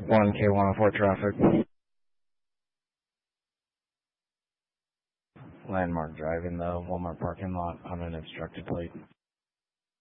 1 K104 traffic. Landmark Drive in the Walmart parking lot on an obstructed plate.